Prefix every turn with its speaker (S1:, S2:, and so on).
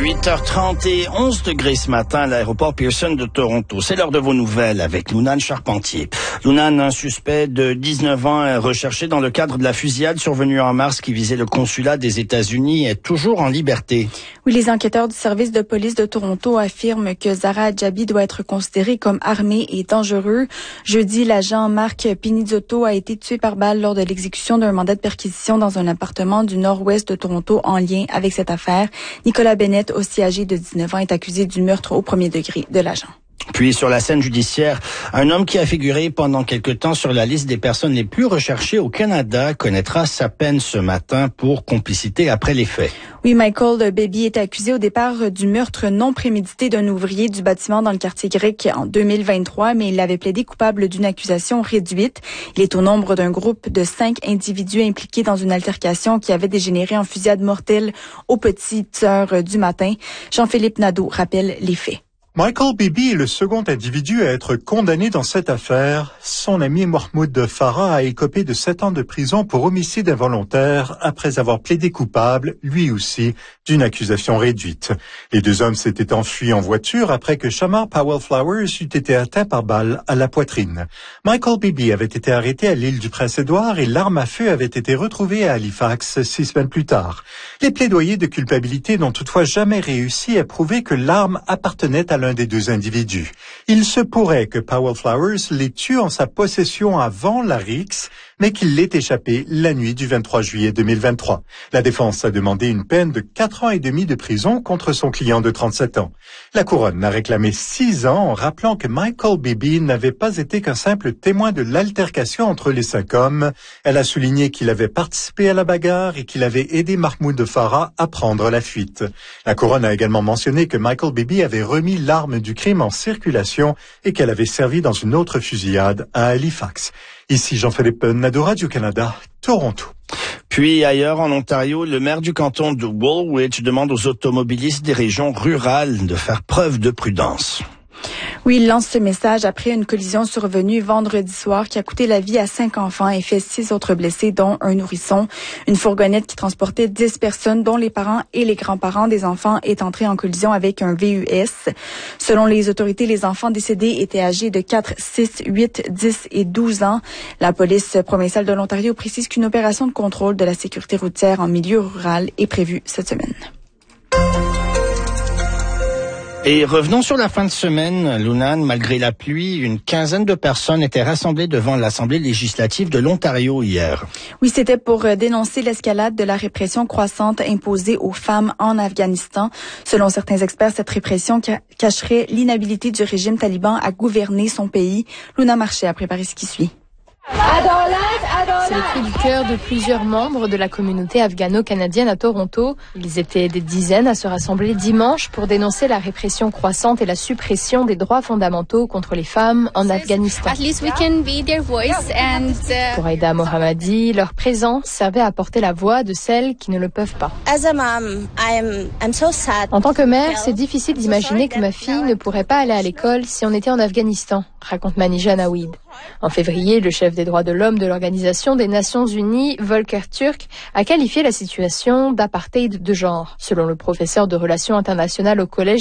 S1: 8h30 et 11 degrés ce matin à l'aéroport Pearson de Toronto. C'est l'heure de vos nouvelles avec Lunane Charpentier. Lunane, un suspect de 19 ans est recherché dans le cadre de la fusillade survenue en mars qui visait le consulat des États-Unis, est toujours en liberté.
S2: Oui, les enquêteurs du service de police de Toronto affirment que Zahra Adjabi doit être considéré comme armé et dangereux. Jeudi, l'agent Marc Pinizzotto a été tué par balle lors de l'exécution d'un mandat de perquisition dans un appartement du nord-ouest de Toronto en lien avec cette affaire. Nicolas Bennett, aussi âgé de 19 ans, est accusé du meurtre au premier degré de l'agent.
S1: Puis sur la scène judiciaire, un homme qui a figuré pendant quelque temps sur la liste des personnes les plus recherchées au Canada connaîtra sa peine ce matin pour complicité après les faits.
S2: Oui, Michael Baby est accusé au départ du meurtre non prémédité d'un ouvrier du bâtiment dans le quartier grec en 2023, mais il avait plaidé coupable d'une accusation réduite. Il est au nombre d'un groupe de 5 individus impliqués dans une altercation qui avait dégénéré en fusillade mortelle aux petites heures du matin. Jean-Philippe Nadeau rappelle les faits.
S3: Michael Bibi est le second individu à être condamné dans cette affaire. Son ami Mahmoud Farah a écopé de 7 ans de prison pour homicide involontaire après avoir plaidé coupable, lui aussi, d'une accusation réduite. Les deux hommes s'étaient enfuis en voiture après que Shamar Powell Flowers eût été atteint par balle à la poitrine. Michael Bibi avait été arrêté à l'île du Prince-Édouard et l'arme à feu avait été retrouvée à Halifax 6 semaines plus tard. Les plaidoyers de culpabilité n'ont toutefois jamais réussi à prouver que l'arme appartenait à l'un des deux individus. Il se pourrait que Powell Flowers les tue en sa possession avant la rixe, mais qu'il l'ait échappé la nuit du 23 juillet 2023. La défense a demandé une peine de 4 ans et demi de prison contre son client de 37 ans. La couronne a réclamé 6 ans en rappelant que Michael Bibi n'avait pas été qu'un simple témoin de l'altercation entre les 5 hommes. Elle a souligné qu'il avait participé à la bagarre et qu'il avait aidé Mahmoud Farah à prendre la fuite. La couronne a également mentionné que Michael Bibi avait remis l'arme du crime en circulation et qu'elle avait servi dans une autre fusillade à Halifax. Ici Jean-Philippe Nadeau, Radio-Canada, Toronto.
S1: Puis ailleurs en Ontario, le maire du canton de Woolwich demande aux automobilistes des régions rurales de faire preuve de prudence.
S2: Oui, il lance ce message après une collision survenue vendredi soir qui a coûté la vie à 5 enfants et fait 6 autres blessés, dont un nourrisson. Une fourgonnette qui transportait 10 personnes, dont les parents et les grands-parents des enfants, est entrée en collision avec un VUS. Selon les autorités, les enfants décédés étaient âgés de 4, 6, 8, 10 et 12 ans. La police provinciale de l'Ontario précise qu'une opération de contrôle de la sécurité routière en milieu rural est prévue cette semaine.
S1: Et revenons sur la fin de semaine, Lunane, malgré la pluie, une quinzaine de personnes étaient rassemblées devant l'Assemblée législative de l'Ontario hier.
S2: Oui, c'était pour dénoncer l'escalade de la répression croissante imposée aux femmes en Afghanistan. Selon certains experts, cette répression cacherait l'inhabilité du régime taliban à gouverner son pays. Luna Marché a préparé ce qui suit.
S4: C'est le cri du cœur de plusieurs membres de la communauté afghano-canadienne à Toronto. Ils étaient des dizaines à se rassembler dimanche pour dénoncer la répression croissante et la suppression des droits fondamentaux contre les femmes en Afghanistan. Pour Aïda Mohammadi, leur présence servait à porter la voix de celles qui ne le peuvent pas. En tant que mère, c'est difficile d'imaginer que ma fille ne pourrait pas aller à l'école si on était en Afghanistan, raconte Manija Nawid. En février, le chef des droits de l'homme de l'Organisation des Nations Unies, Volker Turk, a qualifié la situation d'apartheid de genre. Selon le professeur de relations internationales au collège